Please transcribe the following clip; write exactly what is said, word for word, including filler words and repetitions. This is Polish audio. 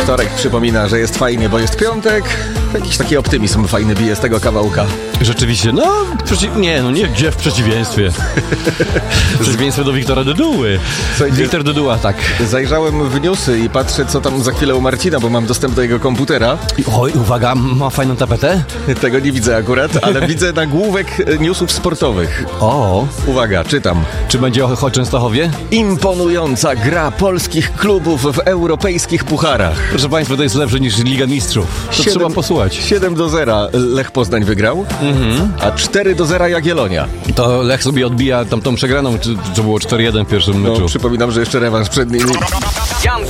Wtorek przypomina, że jest fajnie, bo jest piątek. Jakiś taki optymizm fajny bije z tego kawałka. Rzeczywiście, no, przeci- nie, no nie, gdzie w przeciwieństwie. W przeciwieństwie do Wiktora Duduły. Słuchajcie, Wiktor Duduła, tak. Zajrzałem w newsy i patrzę, co tam za chwilę u Marcina, bo mam dostęp do jego komputera. I, oj, uwaga, ma fajną tapetę? Tego nie widzę akurat, ale widzę nagłówek newsów sportowych. O, Uwaga, czytam. czy będzie o, o Częstochowie? Imponująca gra polskich klubów w europejskich pucharach. Proszę Państwa, to jest lepsze niż Liga Mistrzów. To Siedem- trzeba posłuchać. siedem do zera Lech Poznań wygrał, Mhm. a cztery do zera Jagiellonia. To Lech sobie odbija tam tą przegraną, czy to było cztery jeden w pierwszym No, meczu. przypominam, że jeszcze rewanż przed nimi. Jan